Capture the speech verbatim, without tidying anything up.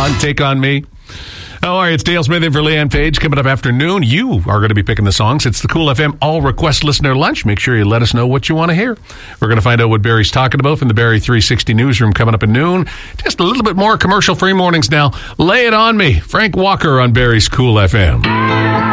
on, Take On Me. How are you? It's Dale Smith in for Leanne Page. Coming up afternoon, you are going to be picking the songs. It's the Cool F M All Request Listener Lunch. Make sure you let us know what you want to hear. We're going to find out what Barry's talking about from the Barry three sixty newsroom coming up at noon. Just a little bit more commercial-free mornings now. Lay it on me. Frank Walker on Barry's Cool F M.